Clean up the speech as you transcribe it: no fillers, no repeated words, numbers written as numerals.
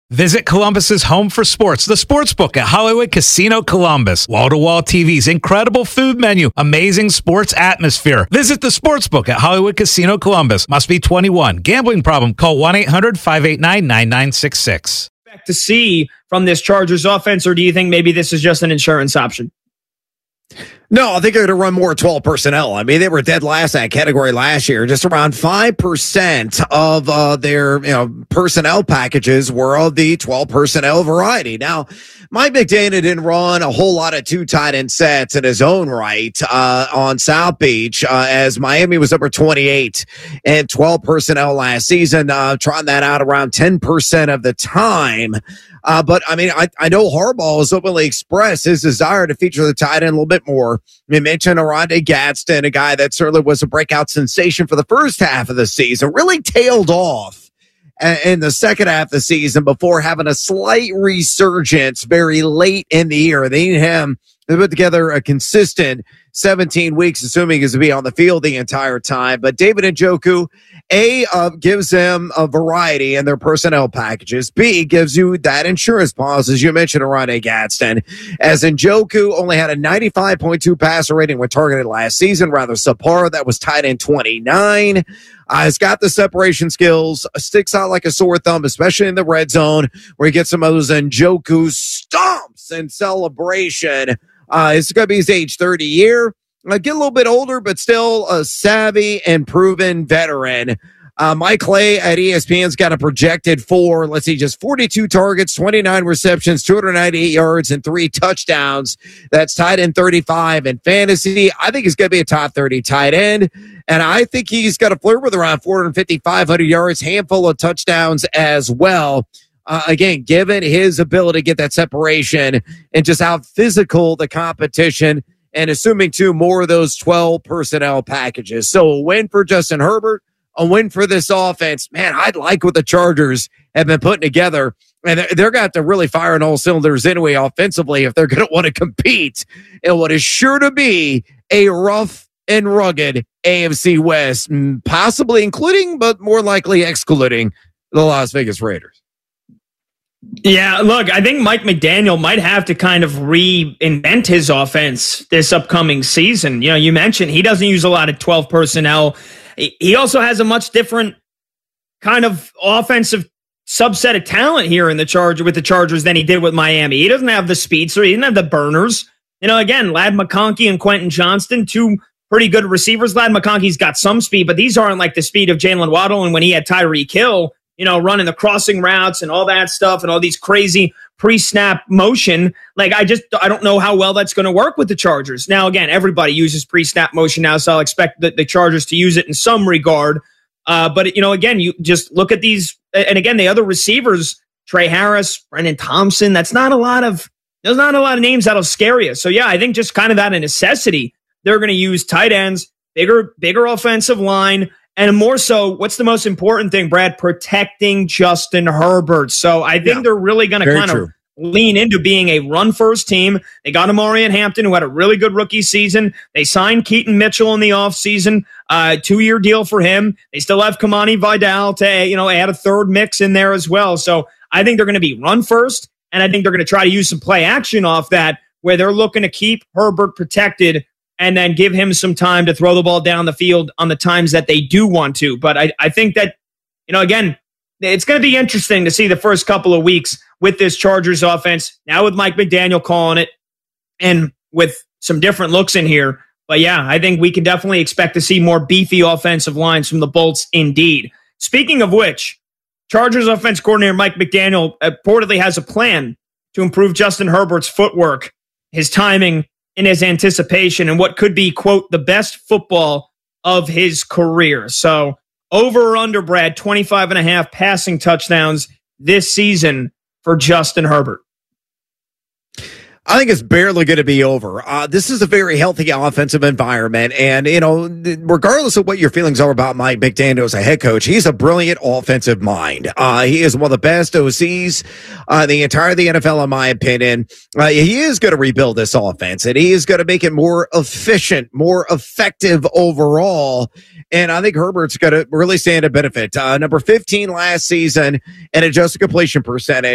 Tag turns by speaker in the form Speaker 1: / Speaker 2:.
Speaker 1: Visit Columbus's home for sports, the Sportsbook at Hollywood Casino Columbus. Wall-to-wall TVs, incredible food menu, amazing sports atmosphere. Visit the Sportsbook at Hollywood Casino Columbus. Must be 21. Gambling problem? Call 1-800-589-9966.
Speaker 2: To see from this Chargers offense, or do you think maybe this is just an insurance option?
Speaker 3: No, I think they're going to run more 12 personnel. I mean, they were dead last in that category last year. Just around 5% of their personnel packages were of the 12 personnel variety. Now, Mike McDaniel didn't run a whole lot of two tight end sets in his own right on South Beach as Miami was number 28 and 12 personnel last season, trying that out around 10% of the time. But I mean, I know Harbaugh has openly expressed his desire to feature the tight end a little bit more. We mentioned Oronde Gadsden, a guy that certainly was a breakout sensation for the first half of the season, really tailed off in the second half of the season before having a slight resurgence very late in the year. They need him to put together a consistent 17 weeks, assuming he's to be on the field the entire time. But David Njoku, A, gives them a variety in their personnel packages. B, gives you that insurance policy, as you mentioned, Oronde Gadsden. As Njoku only had a 95.2 passer rating when targeted last season, rather subpar. That was tight end 29. He's got the separation skills, sticks out like a sore thumb, especially in the red zone, where he gets some of those Njoku stomps and celebration. It's going to be his age 30 year. Get a little bit older, but still a savvy and proven veteran. Mike Clay at ESPN's got a projected for, just 42 targets, 29 receptions, 298 yards, and 3 touchdowns. That's tight end 35 in fantasy. I think he's going to be a top 30 tight end. And I think he's got to flirt with around 450, 500 yards, handful of touchdowns as well. Again, given his ability to get that separation and just how physical the competition, and assuming too more of those 12 personnel packages. So a win for Justin Herbert, a win for this offense. Man, I like what the Chargers have been putting together. And they're going to have to really fire on all cylinders anyway offensively if they're going to want to compete in what is sure to be a rough and rugged AFC West, possibly including, but more likely excluding the Las Vegas Raiders.
Speaker 2: Yeah, look, I think Mike McDaniel might have to kind of reinvent his offense this upcoming season. You know, you mentioned he doesn't use a lot of 12 personnel. He also has a much different kind of offensive subset of talent here in the Chargers than he did with Miami. He doesn't have the speedster. He didn't have the burners. You know, again, Ladd McConkey and Quentin Johnston, two pretty good receivers. Ladd McConkey's got some speed, but these aren't like the speed of Jalen Waddle and when he had Tyreek Hill, you know, running the crossing routes and all that stuff and all these crazy pre-snap motion. Like, I don't know how well that's going to work with the Chargers. Now, again, everybody uses pre-snap motion now, so I'll expect the Chargers to use it in some regard. But, you know, again, you just look at these, and again, the other receivers, Trey Harris, Brendan Thompson, there's not a lot of names that'll scare you. So, yeah, I think just kind of out of necessity, they're going to use tight ends, bigger offensive line, and more so, what's the most important thing, Brad? Protecting Justin Herbert. So I think they're really going to kind of lean into being a run-first team. They got Amarian Hampton, who had a really good rookie season. They signed Keaton Mitchell in the offseason, 2-year deal for him. They still have Kamani Vidal to, add a third mix in there as well. So I think they're going to be run-first, and I think they're going to try to use some play action off that, where they're looking to keep Herbert protected and then give him some time to throw the ball down the field on the times that they do want to. But I think that, again, it's going to be interesting to see the first couple of weeks with this Chargers offense, now with Mike McDaniel calling it and with some different looks in here. But yeah, I think we can definitely expect to see more beefy offensive lines from the Bolts indeed. Speaking of which, Chargers offense coordinator Mike McDaniel reportedly has a plan to improve Justin Herbert's footwork, his timing, in his anticipation, and what could be, quote, the best football of his career. So over or under, Brad, 25.5 passing touchdowns this season for Justin Herbert.
Speaker 3: I think it's barely going to be over. This is a very healthy offensive environment. And, regardless of what your feelings are about Mike McDaniel as a head coach, he's a brilliant offensive mind. He is one of the best OCs, the entire the NFL, in my opinion. He is going to rebuild this offense, and he is going to make it more efficient, more effective overall. And I think Herbert's going to really stand to benefit. Number 15 last season and adjusted completion percentage.